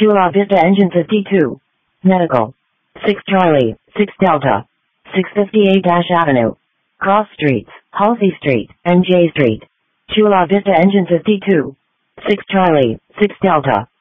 Chula Vista Engine 52. Medical. 6 Charlie, 6 Delta. 658 Avenue. Cross Streets, Halsey Street, and J Street. Chula Vista Engine 52. 6 Charlie, 6 Delta.